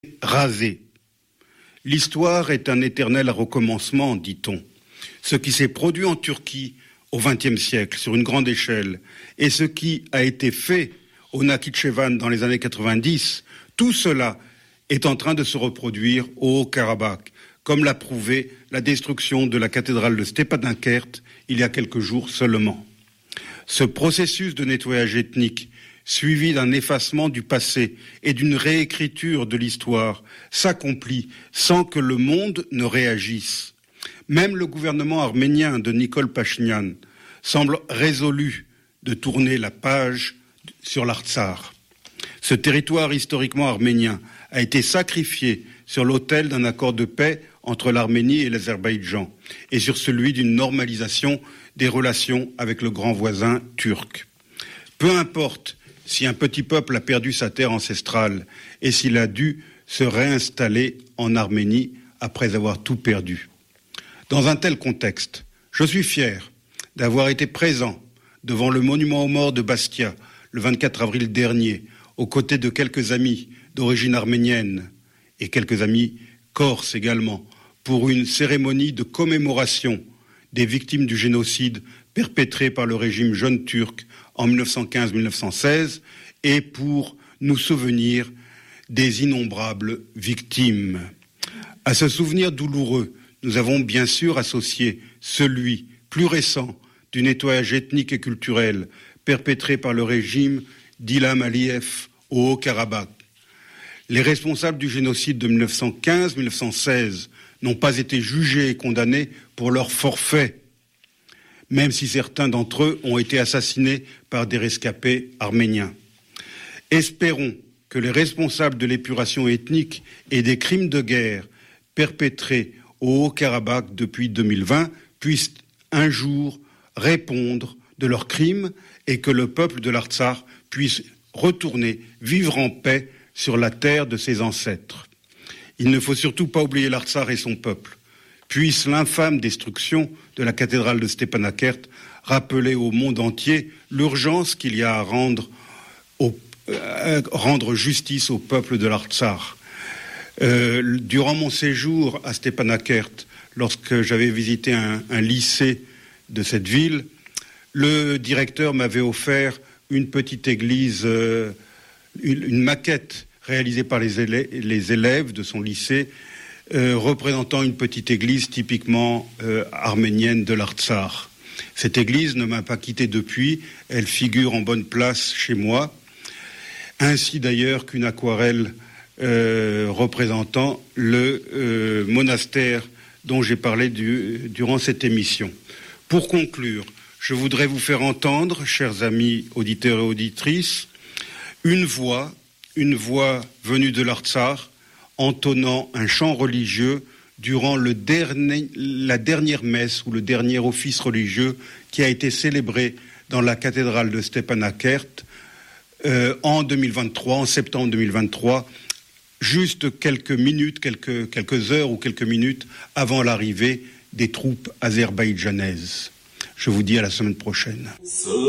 rasé. L'histoire est un éternel recommencement, dit-on. Ce qui s'est produit en Turquie au XXe siècle sur une grande échelle et ce qui a été fait au Nakhitchevan dans les années 90, tout cela est en train de se reproduire au Haut-Karabakh, comme l'a prouvé la destruction de la cathédrale de Stepanakert il y a quelques jours seulement. Ce processus de nettoyage ethnique, suivi d'un effacement du passé et d'une réécriture de l'histoire, s'accomplit sans que le monde ne réagisse. Même le gouvernement arménien de Nikol Pachinian semble résolu de tourner la page sur l'Artsakh. Ce territoire historiquement arménien a été sacrifié sur l'autel d'un accord de paix entre l'Arménie et l'Azerbaïdjan et sur celui d'une normalisation des relations avec le grand voisin turc. Peu importe si un petit peuple a perdu sa terre ancestrale et s'il a dû se réinstaller en Arménie après avoir tout perdu. Dans un tel contexte, je suis fier d'avoir été présent devant le monument aux morts de Bastia le 24 avril dernier, aux côtés de quelques amis d'origine arménienne et quelques amis corses également, pour une cérémonie de commémoration des victimes du génocide perpétré par le régime jeune turc en 1915-1916 et pour nous souvenir des innombrables victimes. À ce souvenir douloureux, nous avons bien sûr associé celui, plus récent, du nettoyage ethnique et culturel perpétré par le régime d'Ilham Aliyev au Haut-Karabakh. Les responsables du génocide de 1915-1916 n'ont pas été jugés et condamnés pour leurs forfaits, même si certains d'entre eux ont été assassinés par des rescapés arméniens. Espérons que les responsables de l'épuration ethnique et des crimes de guerre perpétrés au Haut-Karabakh depuis 2020 puissent un jour répondre de leurs crimes et que le peuple de l'Artsakh puisse retourner vivre en paix sur la terre de ses ancêtres. Il ne faut surtout pas oublier l'Artsakh et son peuple. Puisse l'infâme destruction de la cathédrale de Stepanakert rappeler au monde entier l'urgence qu'il y a à rendre justice au peuple de l'Artsakh. Durant mon séjour à Stepanakert, lorsque j'avais visité un lycée de cette ville, le directeur m'avait offert une petite église, une maquette réalisée par les élèves de son lycée, représentant une petite église typiquement arménienne de l'Artsakh. Cette église ne m'a pas quitté depuis, elle figure en bonne place chez moi, ainsi d'ailleurs qu'une aquarelle représentant le monastère dont j'ai parlé durant cette émission. Pour conclure, je voudrais vous faire entendre, chers amis auditeurs et auditrices, une voix venue de l'Artsakh entonnant un chant religieux durant la dernière messe ou le dernier office religieux qui a été célébré dans la cathédrale de Stepanakert en septembre 2023, juste quelques heures ou quelques minutes avant l'arrivée des troupes azerbaïdjanaises. Je vous dis à la semaine prochaine.